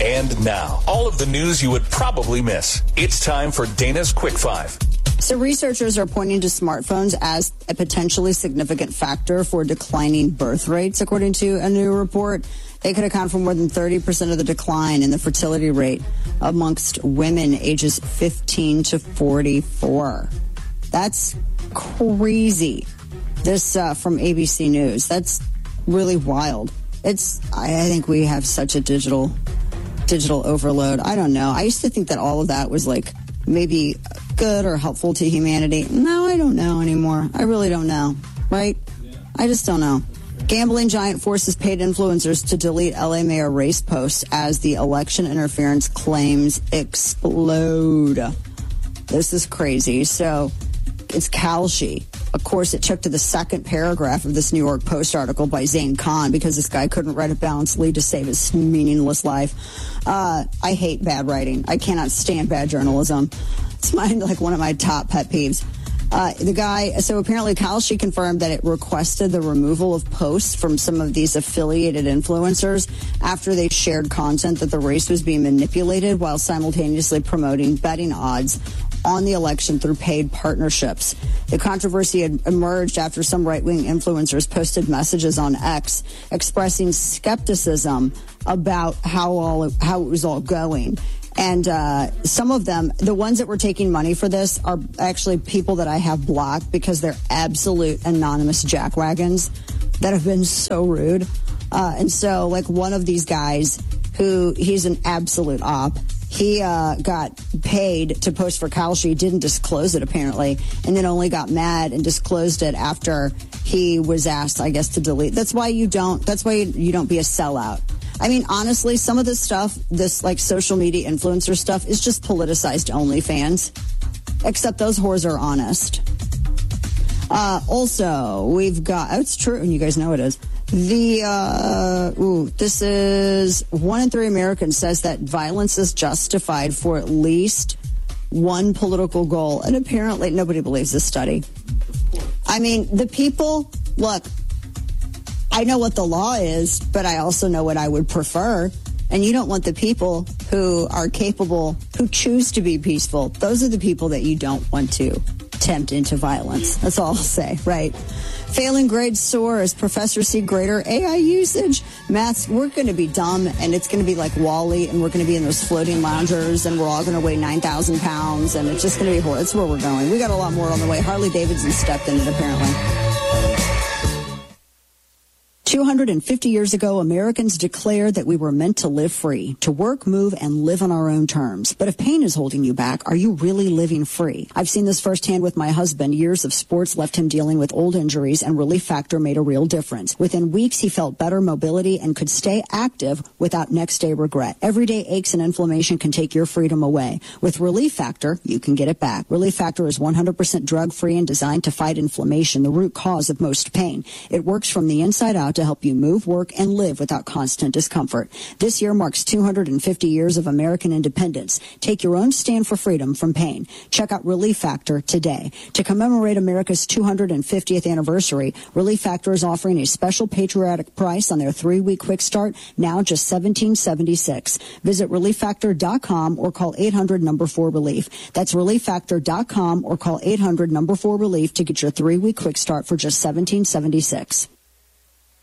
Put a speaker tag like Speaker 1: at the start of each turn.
Speaker 1: And now, all of the news you would probably miss. It's time for Dana's Quick Five.
Speaker 2: So researchers are pointing to smartphones as a potentially significant factor for declining birth rates, according to a new report. They could account for more than 30% of the decline in the fertility rate amongst women ages 15 to 44. That's crazy. This from ABC News. That's really wild. I think we have such a digital overload. I don't know. I used to think that all of that was like maybe good or helpful to humanity. No, I don't know anymore. I really don't know. Right? Yeah. I just don't know. Gambling giant forces paid influencers to delete LA mayor race posts as the election interference claims explode. This is crazy. So it's Kalshi. Of course, it took to the second paragraph of this New York Post article by Zain Khan because this guy couldn't write a balanced lead to save his meaningless life. I hate bad writing. I cannot stand bad journalism. It's one of my top pet peeves. So apparently Kalshi confirmed that it requested the removal of posts from some of these affiliated influencers after they shared content that the race was being manipulated while simultaneously promoting betting odds on the election through paid partnerships. The controversy had emerged after some right-wing influencers posted messages on X expressing skepticism about how it was all going. And some of them, the ones that were taking money for this, are actually people that I have blocked because they're absolute anonymous jackwagons that have been so rude. And so, like, one of these guys he's an absolute op. He got paid to post for Kalshi, didn't disclose it apparently, and then only got mad and disclosed it after he was asked, I guess, to delete. That's why you don't be a sellout. I mean, honestly, some of this stuff, this like social media influencer stuff, is just politicized OnlyFans. Except those whores are honest. Also, we've got, it's true, and you guys know it is. This is 1 in 3 Americans says that violence is justified for at least one political goal. And apparently nobody believes this study. I mean, the people, look, I know what the law is, but I also know what I would prefer. And you don't want the people who are capable, who choose to be peaceful. Those are the people that you don't want to tempt into violence. That's all I'll say, right? Failing grades soar as professors see greater AI usage. Maths, we're going to be dumb, and it's going to be like WALL-E, and we're going to be in those floating loungers, and we're all going to weigh 9,000 pounds, and it's just going to be horrible. That's where we're going. We got a lot more on the way. Harley Davidson stepped in it, apparently. 250 years ago, Americans declared that we were meant to live free, to work, move, and live on our own terms. But if pain is holding you back, are you really living free? I've seen this firsthand with my husband. Years of sports left him dealing with old injuries, and Relief Factor made a real difference. Within weeks, he felt better mobility and could stay active without next-day regret. Everyday aches and inflammation can take your freedom away. With Relief Factor, you can get it back. Relief Factor is 100% drug-free and designed to fight inflammation, the root cause of most pain. It works from the inside out to help you move, work, and live without constant discomfort. This year marks 250 years of American independence. Take your own stand for freedom from pain. Check out Relief Factor today. To commemorate America's 250th anniversary, Relief Factor is offering a special patriotic price on their 3-week quick start, now just $17.76. Visit ReliefFactor.com or call 800-4RELIEF. That's ReliefFactor.com or call 800-4RELIEF to get your 3-week quick start for just $17.76.